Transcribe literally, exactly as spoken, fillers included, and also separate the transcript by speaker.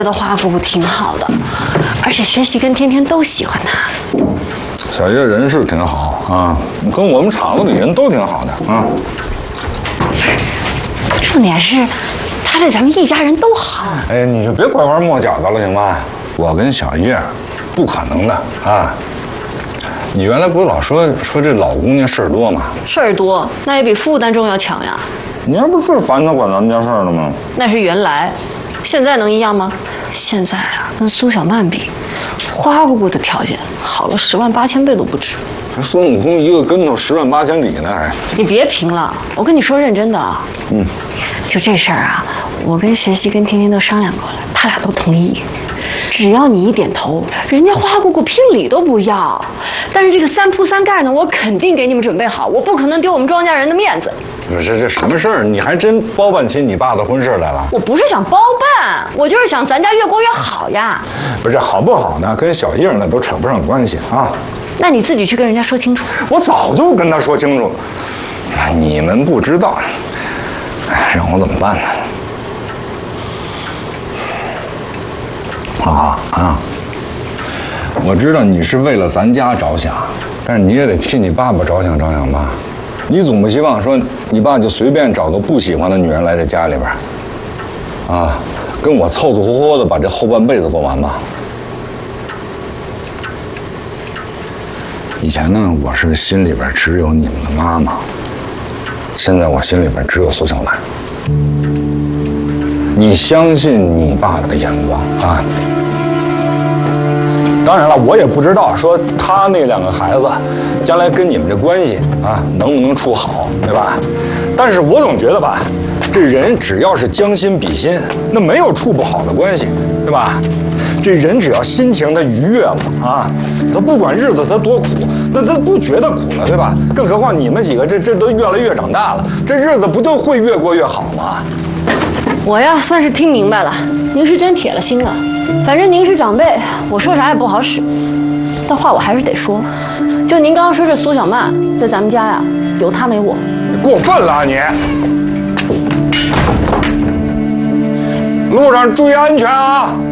Speaker 1: 觉得花姑姑挺好的，而且学习跟天天都喜欢她。
Speaker 2: 小叶人是挺好啊，跟我们厂子里人都挺好的啊。
Speaker 1: 重点是，他对咱们一家人都好。
Speaker 2: 哎，你就别拐弯抹角的了，行吗？我跟小叶，不可能的啊。你原来不是老说说这老姑娘事儿多吗？
Speaker 1: 事儿多，那也比负担重要强呀。
Speaker 2: 你还不是烦她管咱们家事儿了吗？
Speaker 1: 那是原来，现在能一样吗？现在啊，跟苏小曼比，花姑姑的条件好了十万八千倍都不止。
Speaker 2: 这孙悟空一个跟头十万八千里呢，还……
Speaker 1: 你别贫了，我跟你说认真的啊。
Speaker 2: 嗯，
Speaker 1: 就这事儿啊，我跟学习跟天天都商量过了，他俩都同意。只要你一点头，人家花姑姑聘礼都不要。但是这个三铺三盖呢，我肯定给你们准备好，我不可能丢我们庄稼人的面子。
Speaker 2: 不是这什么事儿？你还真包办起你爸的婚事来了？
Speaker 1: 我不是想包办，我就是想咱家越过越好呀。
Speaker 2: 不是好不好呢？跟小叶那都扯不上关系啊。
Speaker 1: 那你自己去跟人家说清楚。
Speaker 2: 我早就跟他说清楚了，你们不知道，哎，让我怎么办呢？啊啊！我知道你是为了咱家着想，但是你也得替你爸爸着想着想吧。你总不希望说你爸就随便找个不喜欢的女人来这家里边，啊，跟我凑凑合合的把这后半辈子过完吧？以前呢，我是心里边只有你们的妈妈，现在我心里边只有苏小曼。你相信你爸爸的眼光啊！当然了，我也不知道说他那两个孩子将来跟你们这关系啊能不能处好，对吧？但是我总觉得吧，这人只要是将心比心，那没有处不好的关系，对吧？这人只要心情他愉悦了啊，他不管日子他多苦，那他不觉得苦了，对吧？更何况你们几个这这都越来越长大了，这日子不就会越过越好吗？
Speaker 1: 我呀，算是听明白了，您是真铁了心了。反正您是长辈，我说啥也不好使。但话我还是得说，就您刚刚说这苏小曼，在咱们家呀，有她没我。
Speaker 2: 过分了啊你！路上注意安全啊！